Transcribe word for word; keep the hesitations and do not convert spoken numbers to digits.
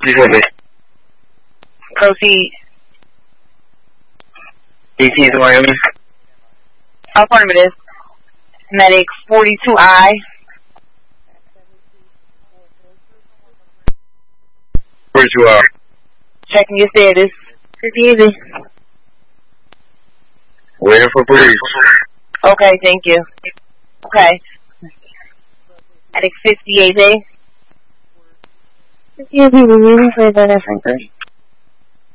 You hear me? Proceed. E T to Miami. How far it is? Medic forty-two I. forty-two hour. Checking your status. Pretty easy. Waiting for police. Okay, thank you. Okay. Medic fifty-eight A. fifty-eight, we're waiting for the Frankers.